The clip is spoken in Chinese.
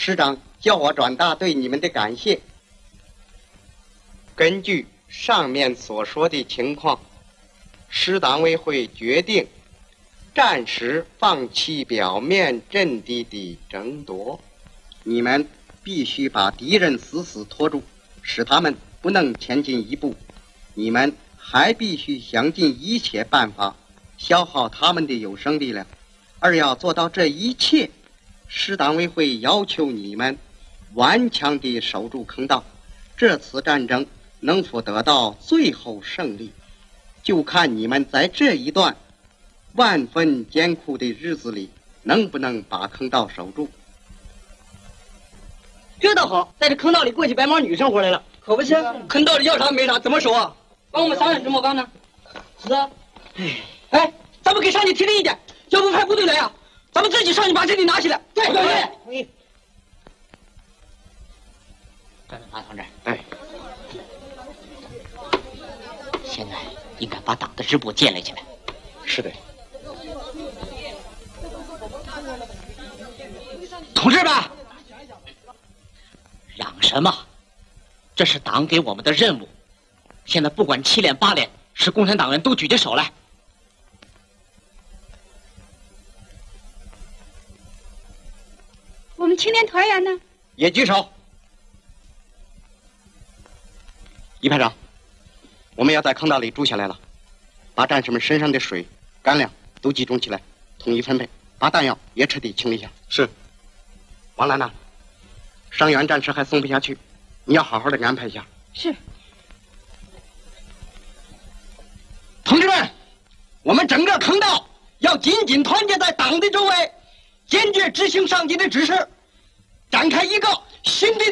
师长叫我转达对你们的感谢。根据上面所说的情况，师党委会决定暂时放弃表面阵地的争夺，你们必须把敌人死死拖住，使他们不能前进一步。你们还必须想尽一切办法消耗他们的有生力量，而要做到这一切，师党委会要求你们顽强地守住坑道。这次战争能否得到最后胜利，就看你们在这一段万分艰苦的日子里能不能把坑道守住。 这倒好，在这坑道里过起白毛女生活来了，可不行。坑道里要啥没啥，怎么守啊？帮我们商量怎么办呢？是啊。哎，咱们给上级提个意见，要不派部队来呀？咱们自己上去把阵地拿起来。对。同意。 张振华同志。 哎。 现在应该把党的支部建立起来。 是的。 同志们，嚷什么？这是党给我们的任务。现在不管7连8连，是共产党员都举起手来。 我们青年团员呢？ 也举手。一排长，我们要在坑道里住下来了，把战士们身上的水、干粮都集中起来，统一分配，把弹药也彻底清理一下。是。王兰呐，伤员战士还送不下去，你要好好的安排一下。 是。 同志们，我们整个坑道要紧紧团结在党的周围，坚决执行上级的指示，展开一个新的